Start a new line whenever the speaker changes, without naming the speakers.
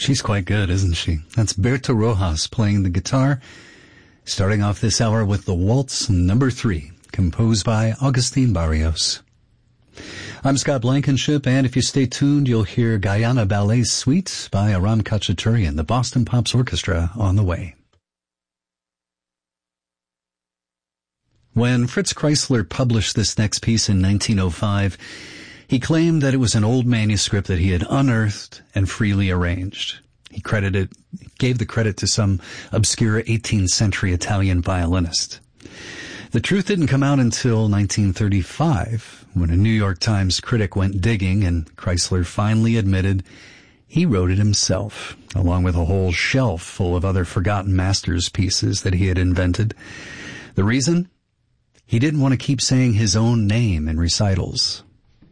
She's quite good, isn't she? That's Berta Rojas playing the guitar, starting off this hour with the Waltz No. 3, composed by Agustin Barrios. I'm Scott Blankenship, and if you stay tuned, you'll hear Guyana Ballet Suite by Aram Khachaturian, the Boston Pops Orchestra, on the way. When Fritz Kreisler published this next piece in 1905, he claimed that it was an old manuscript that he had unearthed and freely arranged. He gave the credit to some obscure 18th century Italian violinist. The truth didn't come out until 1935, when a New York Times critic went digging and Kreisler finally admitted he wrote it himself, along with a whole shelf full of other forgotten masters pieces that he had invented. The reason? He didn't want to keep saying his own name in recitals.